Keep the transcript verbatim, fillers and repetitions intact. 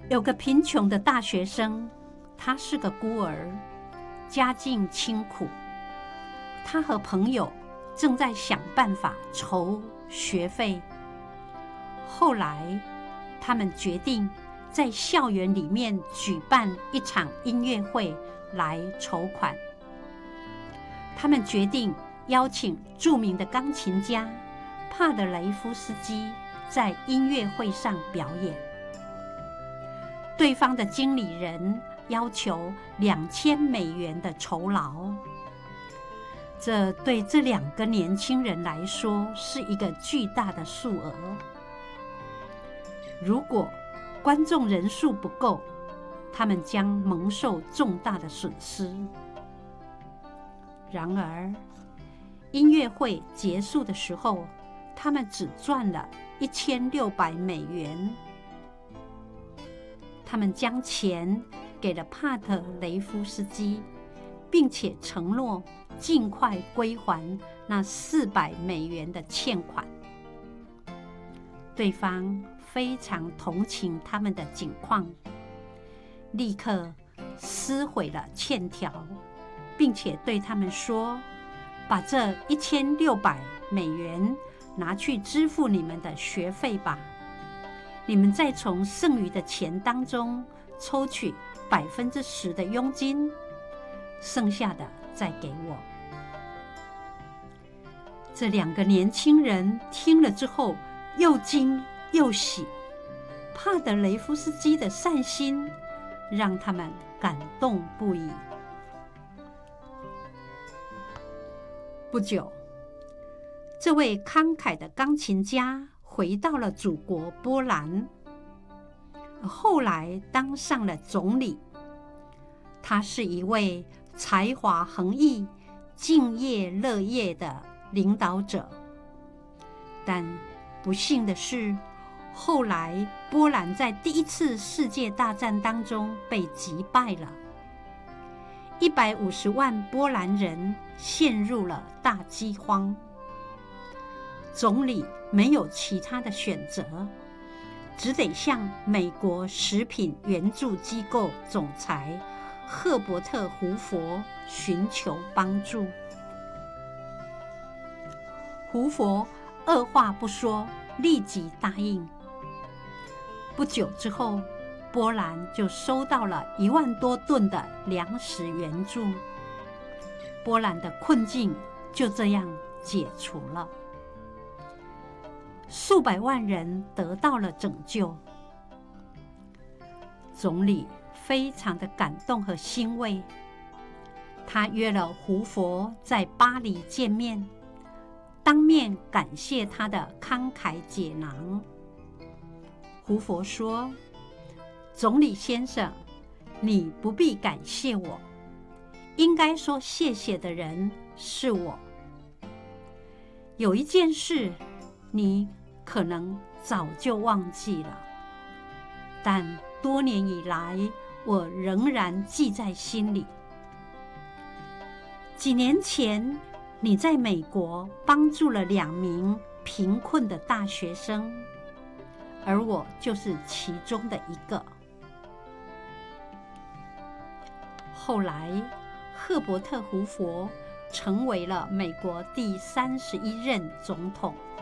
有个贫穷的大学生，他是个孤儿，家境清苦。他和朋友正在想办法筹学费。后来，他们决定在校园里面举办一场音乐会来筹款。他们决定邀请著名的钢琴家帕德雷夫斯基在音乐会上表演。对方的经理人要求两千美元的酬劳，这对这两个年轻人来说是一个巨大的数额。如果观众人数不够，他们将蒙受重大的损失。然而，音乐会结束的时候，他们只赚了一千六百美元。他们将钱给了帕特雷夫斯基，并且承诺尽快归还那四百美元的欠款。对方非常同情他们的境况，立刻撕毁了欠条，并且对他们说：“把这一千六百美元拿去支付你们的学费吧。你们再从剩余的钱当中抽取百分之十的佣金，剩下的再给我。”这两个年轻人听了之后，又惊又喜。帕德雷夫斯基的善心让他们感动不已。不久，这位慷慨的钢琴家回到了祖国波兰，后来当上了总理。他是一位才华横溢、敬业乐业的领导者。但不幸的是，后来波兰在第一次世界大战当中被击败了，一百五十万波兰人陷入了大饥荒。总理没有其他的选择，只得向美国食品援助机构总裁赫伯特·胡佛寻求帮助。胡佛二话不说，立即答应。不久之后，波兰就收到了一万多吨的粮食援助，波兰的困境就这样解除了。数百万人得到了拯救。总理非常的感动和欣慰，他约了胡佛在巴黎见面，当面感谢他的慷慨解囊。胡佛说：“总理先生，你不必感谢我，应该说谢谢的人是我。有一件事，你可能早就忘记了，但多年以来，我仍然记在心里。几年前，你在美国帮助了两名贫困的大学生，而我就是其中的一个。后来，赫伯特·胡佛成为了美国第三十一任总统。